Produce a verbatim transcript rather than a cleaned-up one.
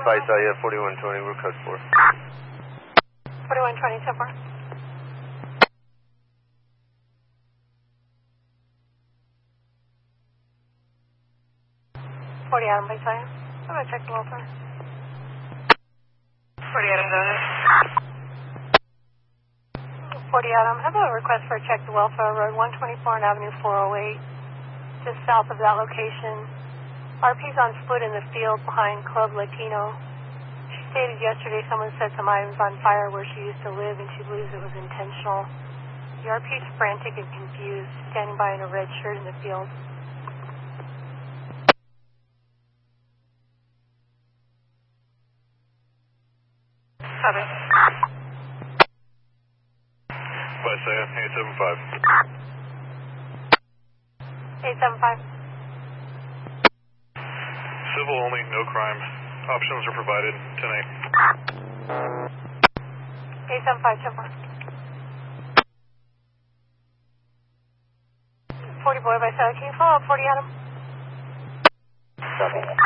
Spice, uh, yeah, forty-one twenty, we're code four. forty-one twenty, ten four. forty Adam, please, I am. I'm going to check the welfare. forty Adam, go ahead. forty Adam, I have a request for a check the welfare, road one twenty-four and Avenue four oh eight, just south of that location. R P's on foot in the field behind Club Latino. She stated yesterday someone set some items on fire where she used to live and she believes it was intentional. The R P's frantic and confused, standing by in a red shirt in the field. Copy. By Saya, eight seven five. eight seven five. Civil only, no crime. Options are provided tonight. eight seven five, ten four. forty boy by Sarah, can you follow up forty Adam? Copy.